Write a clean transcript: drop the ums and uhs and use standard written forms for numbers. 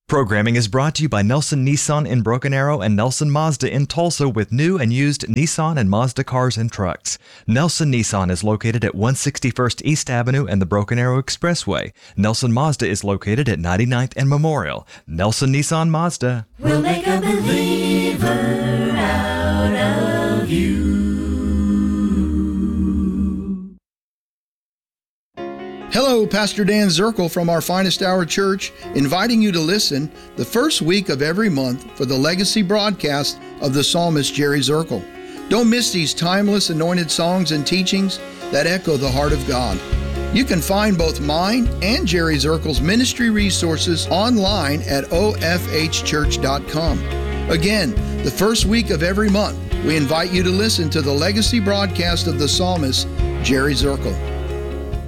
Programming is brought to you by Nelson Nissan in Broken Arrow and Nelson Mazda in Tulsa with new and used Nissan and Mazda cars and trucks. Nelson Nissan is located at 161st East Avenue and the Broken Arrow Expressway. Nelson Mazda is located at 99th and Memorial. Nelson Nissan Mazda. We'll make a believer out of you. Hello, Pastor Dan Zirkel from Our Finest Hour Church, inviting you to listen the first week of every month for the legacy broadcast of the psalmist Jerry Zirkel. Don't miss these timeless anointed songs and teachings that echo the heart of God. You can find both mine and Jerry Zirkel's ministry resources online at ofhchurch.com. Again, the first week of every month, we invite you to listen to the legacy broadcast of the psalmist Jerry Zirkel.